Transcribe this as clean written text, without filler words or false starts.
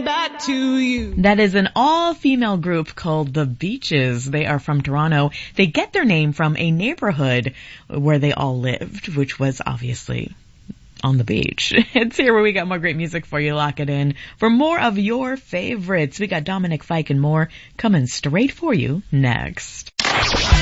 back to you. That is an all-female group called The Beaches. They are from Toronto. They get their name from a neighborhood where they all lived, which was obviously on the beach. It's here where we got more great music for you. Lock it in for more of your favorites. We got Dominic Fike and more coming straight for you next.